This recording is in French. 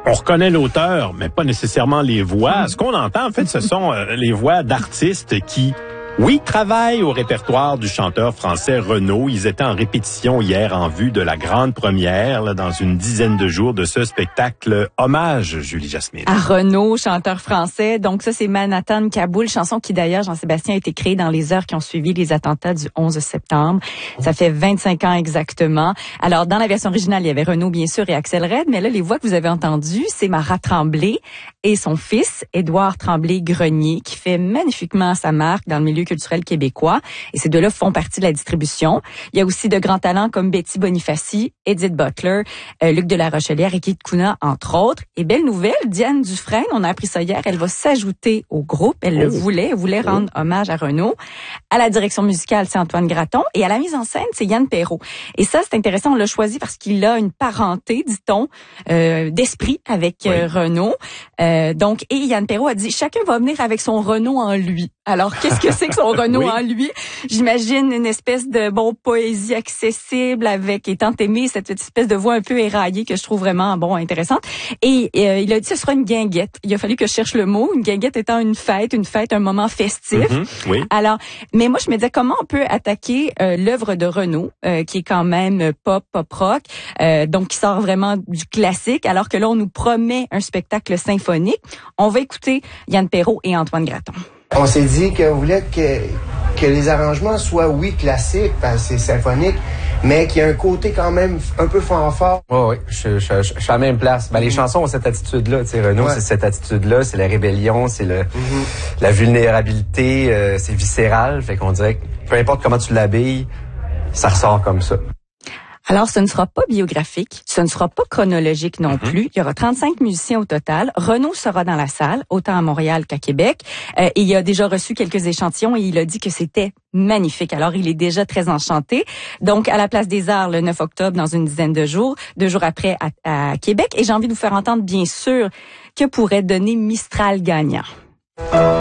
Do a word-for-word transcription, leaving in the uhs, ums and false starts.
On reconnaît l'auteur, mais pas nécessairement les voix. Ce qu'on entend, en fait, ce sont euh, les voix d'artistes qui, oui, travaillent au répertoire du chanteur français Renaud. Ils étaient en répétition hier en vue de la grande première, là, dans une dizaine de jours, de ce spectacle Hommage, Julie Jasmine. À Renaud, chanteur français. Donc ça, c'est Manhattan Kaboul, chanson qui d'ailleurs, Jean-Sébastien, a été créée dans les heures qui ont suivi les attentats du onze septembre. Ça fait vingt-cinq ans exactement. Alors, dans la version originale, il y avait Renaud, bien sûr, et Axel Red, mais là, les voix que vous avez entendues, c'est Marat Tremblay et son fils, Édouard Tremblay-Grenier, qui fait magnifiquement sa marque dans le milieu culturel québécois. Et ces deux-là font partie de la distribution. Il y a aussi de grands talents comme Betty Bonifaci, Edith Butler, euh, Luc de la Rochelière et Kate Kuna, entre autres. Et belle nouvelle, Diane Dufresne, on a appris ça hier, elle va s'ajouter au groupe. Elle oh. le voulait, elle voulait oh. rendre hommage à Renaud. À la direction musicale, c'est Antoine Graton. Et à la mise en scène, c'est Yann Perrault. Et ça, c'est intéressant, on l'a choisi parce qu'il a une parenté, dit-on, euh, d'esprit avec oui. euh, Renaud. Euh, donc, et Yann Perrault a dit, chacun va venir avec son Renaud en lui. Alors, qu'est-ce que c'est que son Renaud oui. en lui? J'imagine une espèce de, bon, poésie accessible avec, étant aimé, cette espèce de voix un peu éraillée que je trouve vraiment, bon, intéressante. Et euh, il a dit, ce sera une guinguette. Il a fallu que je cherche le mot. Une guinguette étant une fête, une fête, un moment festif. Mm-hmm, oui. Alors, mais moi, je me disais, comment on peut attaquer euh, l'œuvre de Renaud, euh, qui est quand même pop, pop rock, euh, donc qui sort vraiment du classique, alors que là, on nous promet un spectacle symphonique. On va écouter Yann Perrault et Antoine Graton. On s'est dit qu'on voulait que, que les arrangements soient, oui, classiques, parce que c'est symphonique, mais qu'il y ait un côté quand même un peu fanfare. Oui, oui, je, je, je, je suis à la même place. Ben, les chansons ont cette attitude-là, tu sais, Renaud, ouais. c'est cette attitude-là, c'est la rébellion, c'est le mm-hmm. la vulnérabilité, euh, c'est viscéral, fait qu'on dirait que peu importe comment tu l'habilles, ça ressort comme ça. Alors, ce ne sera pas biographique, ce ne sera pas chronologique non mm-hmm. plus. Il y aura trente-cinq musiciens au total. Renaud sera dans la salle, autant à Montréal qu'à Québec. Euh, et il a déjà reçu quelques échantillons et il a dit que c'était magnifique. Alors, il est déjà très enchanté. Donc, à la Place des Arts, le neuf octobre, dans une dizaine de jours, deux jours après à, à Québec. Et j'ai envie de vous faire entendre, bien sûr, que pourrait donner Mistral gagnant.